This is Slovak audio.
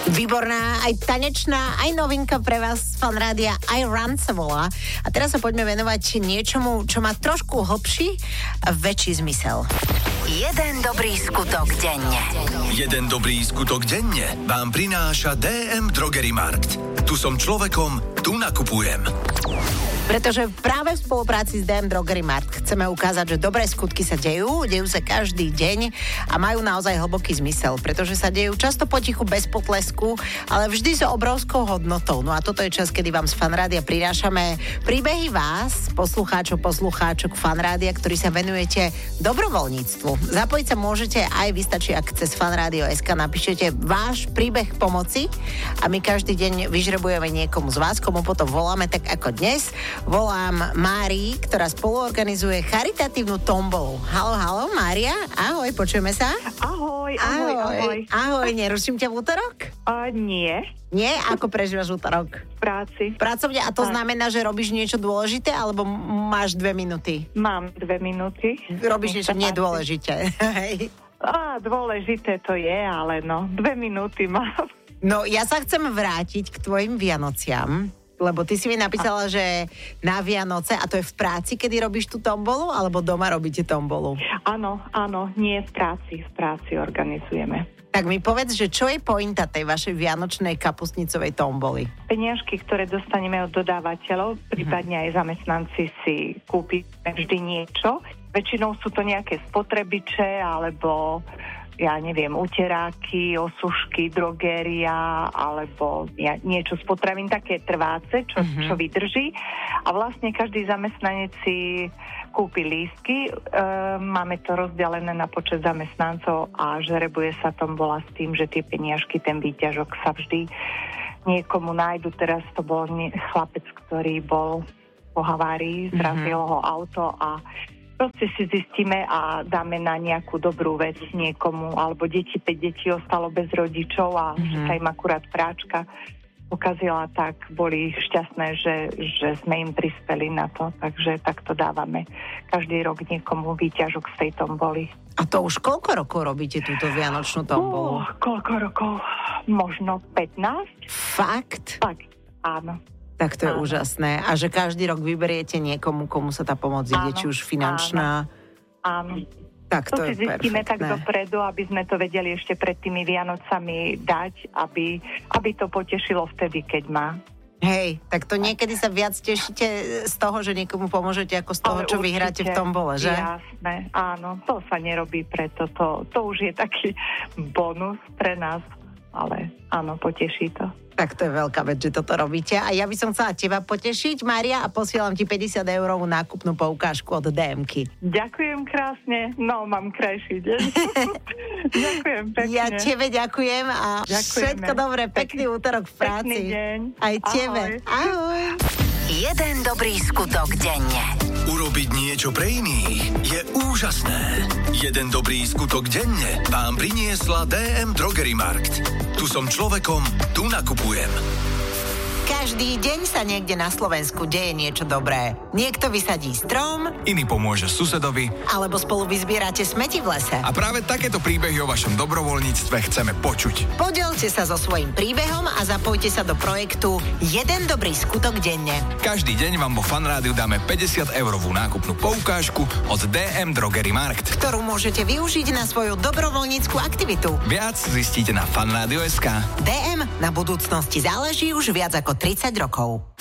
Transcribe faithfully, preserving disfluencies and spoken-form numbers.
Výborná, aj tanečná, aj novinka pre vás z Fanrádia, aj Run sa volá. A teraz sa poďme venovať niečomu, čo má trošku hlbší a väčší zmysel. Jeden dobrý skutok denne. Jeden dobrý skutok denne vám prináša dé em Drogery Markt. Tu som človekom, tu nakupujem. Pretože práve v spolupráci s dé em Drogery Markt chceme ukázať, že dobré skutky sa dejú, dejú sa každý deň a majú naozaj hlboký zmysel, pretože sa dejú často potichu bez potlesku, ale vždy s obrovskou hodnotou. No a toto je čas, kedy vám z Fanrádia prinášame príbehy vás, poslucháčov, poslucháčok Fanrádia, ktorí sa venujete dobrovoľníctvu. Zapojiť sa môžete aj, vystačí, ak cez fanradio bodka es ká napíšete váš príbeh pomoci a my každý deň vyžrebujeme niekomu z vás, komu potom voláme, tak ako dnes. Volám Márii, ktorá spoluorganizuje charitatívnu tombolu. Haló, haló, Mária, ahoj, počujeme sa? Ahoj, ahoj, ahoj. Ahoj, ahoj neruším ťa v útorok? A nie. Nie? Ako prežívaš útorok? V práci. Pracovne, a to Tak. znamená, že robíš niečo dôležité, alebo m- máš dve minúty? Mám dve minúty. Robíš Nech niečo sa páči. nedôležité. Hej. Á, dôležité to je, ale no, dve minúty mám. No, ja sa chcem vrátiť k tvojim Vianociam, lebo ty si mi napísala, že na Vianoce, a to je v práci, kedy robíš tú tombolu, alebo doma robíte tombolu? Áno, áno, nie v práci, v práci organizujeme. Tak mi povedz, že čo je pointa tej vašej vianočnej kapustnicovej tomboly? Peniažky, ktoré dostaneme od dodávateľov, prípadne aj zamestnanci si kúpi vždy niečo. Väčšinou sú to nejaké spotrebiče, alebo ja neviem, uteráky, osušky, drogéria, alebo ja, niečo z potravín, také trváce, čo, mm-hmm. čo vydrží. A vlastne každý zamestnanec si kúpi lístky, e, máme to rozdelené na počet zamestnancov a žrebuje sa tombola s tým, že tie peniažky, ten výťažok sa vždy niekomu nájdu. Teraz to bol nie, chlapec, ktorý bol po havárii, zrazilo ho auto a proste si zistíme a dáme na nejakú dobrú vec niekomu, alebo deti, päť detí ostalo bez rodičov a mm-hmm. sa im akurát práčka pokazila, tak boli šťastné, že, že sme im prispeli na to, takže takto dávame každý rok niekomu výťažok z tej tomboli. A to už koľko rokov robíte túto vianočnú tombolu? Uh, koľko rokov? Možno pätnásť? Fakt? Tak, áno. Tak to je Áno. úžasné. A že každý rok vyberiete niekomu, komu sa tá pomoc ide, či už finančná. Áno. Tak to, To je si zistíme tak perfektné. dopredu, aby sme to vedeli ešte pred tými Vianocami dať, aby, aby to potešilo vtedy, keď má. Hej, tak to niekedy sa viac tešíte z toho, že niekomu pomôžete, ako z toho, Ale čo určite, vyhráte v tombole, že? Jasné, áno. To sa nerobí preto. To, to už je taký bonus pre nás. Ale áno, poteší to. Tak to je veľká vec, že toto robíte. A ja by som chcela teba potešiť, Mária, a posielam ti päťdesiat eurovú nákupnú poukážku od dé emky. Ďakujem krásne. No, mám krajší deň. Ďakujem pekne. Ja tebe ďakujem a Ďakujeme. všetko dobré, pekný útorok v práci. Pekný deň. Aj tebe. Ahoj. Jeden dobrý skutok denne. Urobiť niečo pre iných je úžasné. Jeden dobrý skutok denne vám priniesla dé em Drogery Markt. Tu som človekom, tu nakupujem. Každý deň sa niekde na Slovensku deje niečo dobré. Niekto vysadí strom, Iný pomôže susedovi. alebo spolu vyzbierate smeti v lese. A práve takéto príbehy o vašom dobrovoľníctve chceme počuť. Podielte sa so svojím príbehom a zapojte sa do projektu Jeden dobrý skutok denne. Každý deň vám vo Fanrádiu dáme päťdesiat eurovú nákupnú poukážku od dé em Drogery Markt. Ktorú môžete využiť na svoju dobrovoľníckú aktivitu. Viac zistíte na fanradio bodka es ká. dé em, na budúcnosti záleží už viac ako tridsať rokov.